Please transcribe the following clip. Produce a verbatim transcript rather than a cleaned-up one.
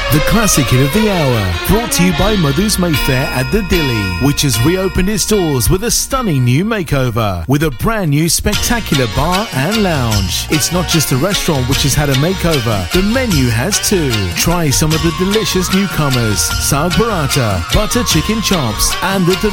The classic hit of the hour, brought to you by Madhu's Mayfair at the Dilly, which has reopened its doors with a stunning new makeover, with a brand new spectacular bar and lounge. It's not just a restaurant which has had a makeover, the menu has too. Try some of the delicious newcomers, Saag Burrata, butter chicken chops, and the